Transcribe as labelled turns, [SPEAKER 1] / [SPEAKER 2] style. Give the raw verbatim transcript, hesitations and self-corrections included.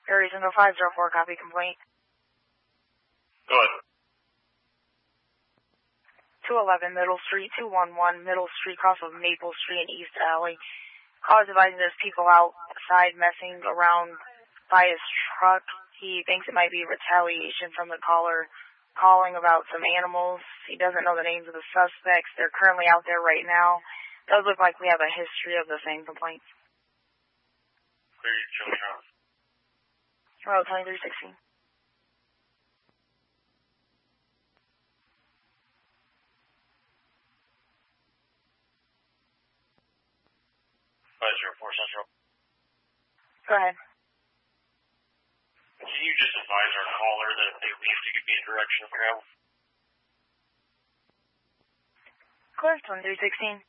[SPEAKER 1] Area Central five zero four, copy complaint.
[SPEAKER 2] Go ahead.
[SPEAKER 1] two eleven Middle Street, two one one Middle Street, cross of Maple Street and East Alley. Call is advising there's people outside messing around by his truck. He thinks it might be retaliation from the caller calling about some animals. He doesn't know the names of the suspects. They're currently out there right now. Does look like we have a history of the same complaints.
[SPEAKER 2] Where are you coming from?
[SPEAKER 1] Route twenty-three sixteen.
[SPEAKER 2] five zero four Central.
[SPEAKER 1] Go ahead.
[SPEAKER 2] Can you just advise our caller that if they leave to give me a direction of travel?
[SPEAKER 1] Clear, twenty-three sixteen.